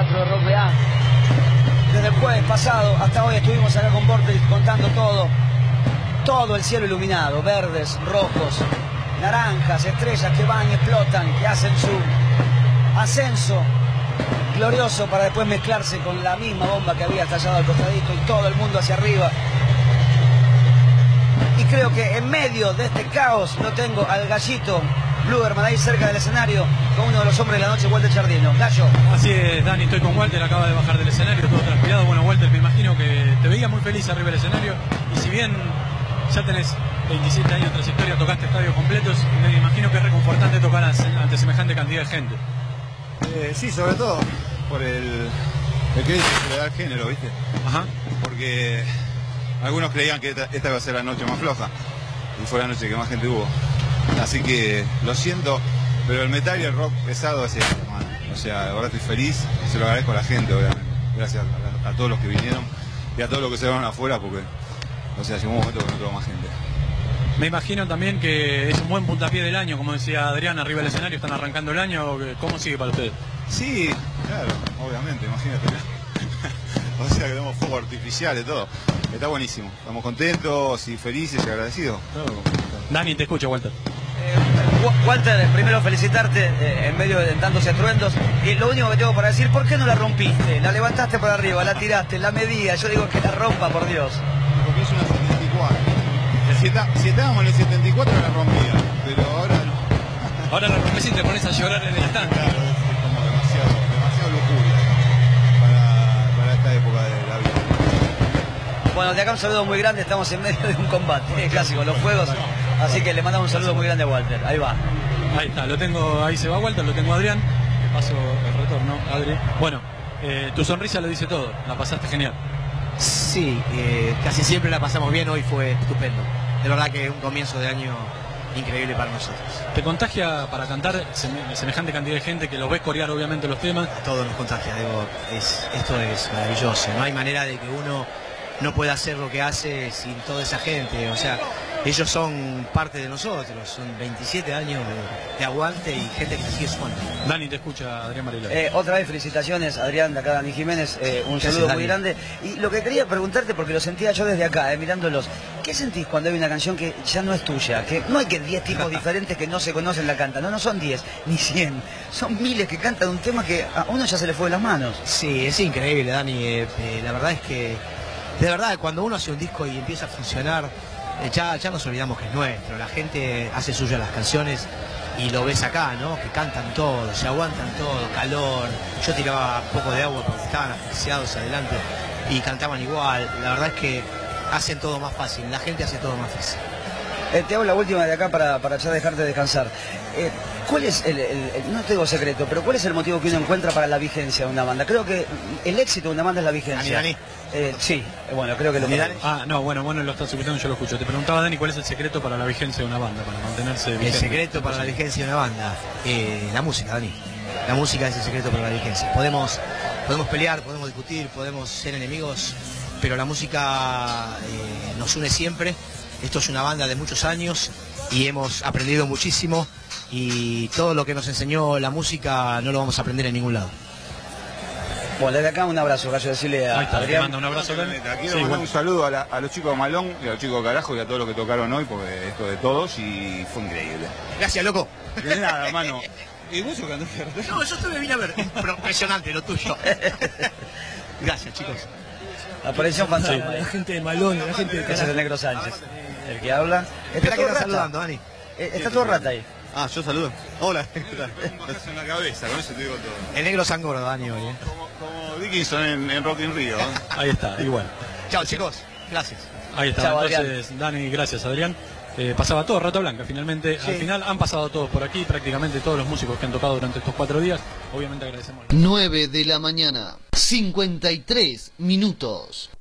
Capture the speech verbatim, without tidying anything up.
Teatro de Rock B A. Desde el jueves pasado hasta hoy estuvimos acá con Vorterix contando todo. Todo el cielo iluminado, verdes, rojos, naranjas, estrellas que van y explotan, que hacen su ascenso glorioso para después mezclarse con la misma bomba que había estallado al costadito y todo el mundo hacia arriba. Y creo que en medio de este caos lo tengo al gallito Bluberman ahí cerca del escenario con uno de los hombres de la noche, Walter Giardino. Gallo. Así es, Dani, estoy con Walter, acaba de bajar del escenario, todo transpirado. Bueno, Walter, me imagino que te veía muy feliz arriba del escenario y si bien ya tenés veintisiete años de trayectoria, tocaste estadios completos, me imagino que es reconfortante tocar ante semejante cantidad de gente. Eh, sí, sobre todo por el, el crédito que se le da al género, ¿viste? Ajá. Porque algunos creían que esta, esta iba a ser la noche más floja y fue la noche que más gente hubo. Así que lo siento, pero el metal y el rock pesado es esto, hermano. O sea, ahora estoy feliz y se lo agradezco a la gente, obviamente. Gracias a, a, a todos los que vinieron y a todos los que se van afuera, porque, o sea, llegó un momento que no tuvo más gente. Me imagino también que es un buen puntapié del año, como decía Adrián, arriba del escenario, están arrancando el año. ¿Cómo sigue para ustedes? Sí, claro, obviamente, imagínate. O sea, que tenemos fuegos artificiales, todo. Está buenísimo. Estamos contentos y felices y agradecidos. Claro. Dani, te escucho, Walter. Eh, Walter, primero felicitarte eh, en medio de tantos estruendos. Y lo único que tengo para decir, ¿por qué no la rompiste? La levantaste para arriba, la tiraste, la medía. Yo digo que la rompa, por Dios. Porque es una setenta y cuatro. Si, está, si estábamos en el setenta y cuatro la rompía, pero ahora no. Ahora la rompes y te pones a llorar en el stand. Claro, es como demasiado, demasiado locura para, para esta época de la vida. Bueno, de acá un saludo muy grande, estamos en medio de un combate, eh, casi con los fuegos, así que le mandamos un saludo muy grande a Walter, ahí va. Ahí está, lo tengo, ahí se va Walter, lo tengo a Adrián, te paso el retorno, Adri. Bueno, eh, tu sonrisa lo dice todo, la pasaste genial. Sí, eh, casi siempre la pasamos bien, hoy fue estupendo. De verdad que un comienzo de año increíble para nosotros. ¿Te contagia para cantar semejante cantidad de gente que los ves corear obviamente los temas? A todos nos contagia, digo, es, esto es maravilloso, no hay manera de que uno no puede hacer lo que hace sin toda esa gente, o sea, ellos son parte de nosotros, son veintisiete años de, de aguante y gente que sigue sumando. Dani, te escucha Adrián Mariló. Eh, otra vez felicitaciones, Adrián, de acá Dani Jiménez, eh, un Gracias, saludo Dani. muy grande. Y lo que quería preguntarte, porque lo sentía yo desde acá, eh, mirándolos, ¿qué sentís cuando hay una canción que ya no es tuya? Que no hay que diez tipos diferentes que no se conocen la cantan, no, no son diez, ni cien, son miles que cantan un tema que a uno ya se le fue de las manos. Sí, es increíble, Dani, eh, eh, la verdad es que, de verdad, cuando uno hace un disco y empieza a funcionar, eh, ya, ya nos olvidamos que es nuestro, la gente hace suya las canciones y lo ves acá, ¿no? Que cantan todo, se aguantan todo, calor, yo tiraba poco de agua porque estaban asfixiados adelante y cantaban igual, la verdad es que hacen todo más fácil, la gente hace todo más fácil. Eh, te hago la última de acá para, para ya dejarte descansar. Eh, ¿Cuál es el, el, el, no te digo secreto, pero cuál es el motivo que uno encuentra para la vigencia de una banda? Creo que el éxito de una banda es la vigencia. Dani, Dani. Eh, sí, bueno, creo que lo Dani. Ah, no, bueno, bueno, lo estás escuchando, yo lo escucho. Te preguntaba, Dani, ¿cuál es el secreto para la vigencia de una banda, para mantenerse vigente? El secreto para la vigencia de una banda, eh, la música, Dani. La música es el secreto para la vigencia. Podemos, podemos pelear, podemos discutir, podemos ser enemigos, pero la música eh, nos une siempre. Esto es una banda de muchos años y hemos aprendido muchísimo y todo lo que nos enseñó la música no lo vamos a aprender en ningún lado. Bueno, desde acá un abrazo, Gallo, decirle a Ahí está, Adrián. te manda un abrazo, Dani. Quiero Sí, mandar bueno. un saludo a, la, a los chicos de Malón y a los chicos de Carajo y a todos los que tocaron hoy, porque esto de todos y fue increíble. Gracias, loco. De nada, hermano. ¿Y vos o cantaste? No, yo te vine a ver. Impresionante lo tuyo. Gracias, chicos. Aparición fantasma. La gente de Malón, la gente de Ese es Carajo. el Negro Sánchez, el que habla. Espera que todo estás rata. saludando, Dani. Eh, está todo rata ahí. Ah, yo saludo. Hola. ¿Qué tal? En la cabeza, con eso te digo todo. El negro sangoro, Dani, hoy, ¿eh? Como, como Dickinson en, en Rock in Rio. ¿eh? Ahí está, igual. Chao, chicos. Gracias. Ahí está, Chao, entonces, Dani, gracias, Adrián. Eh, pasaba todo Rata Blanca, finalmente. Sí. Al final han pasado todos por aquí, prácticamente todos los músicos que han tocado durante estos cuatro días. Obviamente agradecemos. nueve de la mañana, cincuenta y tres minutos.